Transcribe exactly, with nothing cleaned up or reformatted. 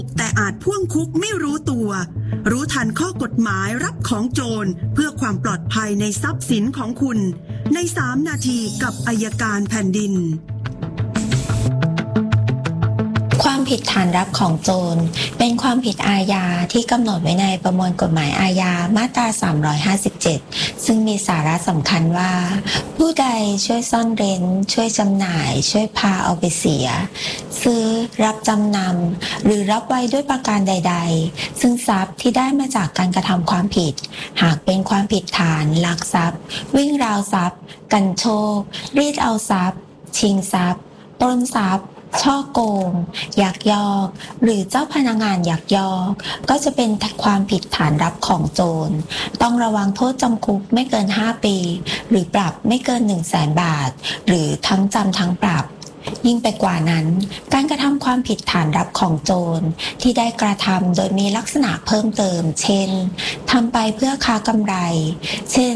แต่อาจพ่วงคุกไม่รู้ตัวรู้ทันข้อกฎหมายรับของโจรเพื่อความปลอดภัยในทรัพย์สินของคุณในสามนาทีกับอัยการแผ่นดินความผิดฐานรับของโจรเป็นความผิดอาญาที่กำหนดไว้ในประมวลกฎหมายอาญามาตราสามร้อยห้าสิบเจ็ดซึ่งมีสาระสำคัญว่าผู้ใดช่วยซ่อนเร้นช่วยจำหน่ายช่วยพาเอาไปเสียซื้อรับจำนำหรือรับไว้ด้วยประการใดๆซึ่งทรัพย์ที่ได้มาจากการกระทำความผิดหากเป็นความผิดฐานลักทรัพย์วิ่งราวทรัพย์กันโชครีดเอาทรัพย์ชิงทรัพย์ปล้นทรัพย์ช่อโกงยักยอกหรือเจ้าพนักงานยักยอกก็จะเป็นความผิดฐานรับของโจรต้องระวังโทษจำคุกไม่เกินห้าปีหรือปรับไม่เกิน หนึ่งแสน บาทหรือทั้งจำทั้งปรับยิ่งไปกว่านั้นการกระทำความผิดฐานรับของโจรที่ได้กระทำโดยมีลักษณะเพิ่มเติมเช่นทำไปเพื่อค้ากำไรเช่น